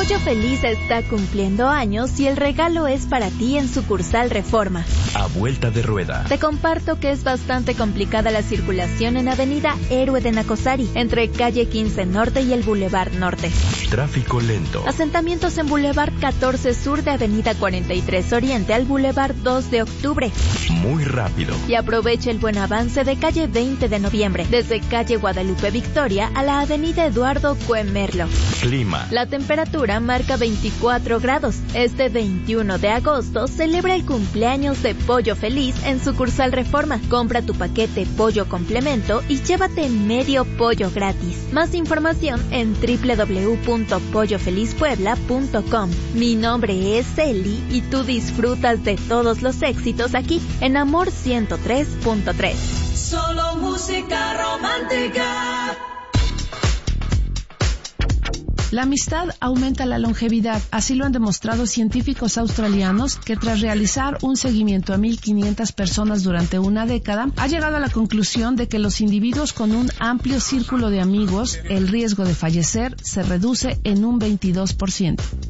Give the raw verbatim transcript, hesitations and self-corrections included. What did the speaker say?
Pollo Feliz está cumpliendo años y el regalo es para ti en sucursal Reforma. A vuelta de rueda. Te comparto que es bastante complicada la circulación en Avenida Héroe de Nacosari, entre calle quince Norte y el Boulevard Norte. Tráfico lento. Asentamientos en Boulevard catorce Sur de Avenida cuarenta y tres Oriente al Boulevard dos de Octubre. Muy rápido. Y aprovecha el buen avance de calle veinte de Noviembre, desde calle Guadalupe Victoria a la Avenida Eduardo Cuemerlo. Clima. La temperatura marca veinticuatro grados. Este veintiuno de agosto celebra el cumpleaños de Pollo Feliz en sucursal Reforma. Compra tu paquete Pollo Complemento y llévate medio pollo gratis. Más información en doble u doble u doble u punto pollo feliz puebla punto com. Mi nombre es Eli y tú disfrutas de todos los éxitos aquí en Amor ciento tres punto tres. Solo música romántica. La amistad aumenta la longevidad, así lo han demostrado científicos australianos que tras realizar un seguimiento a mil quinientas personas durante una década, ha llegado a la conclusión de que los individuos con un amplio círculo de amigos, el riesgo de fallecer se reduce en un veintidós por ciento.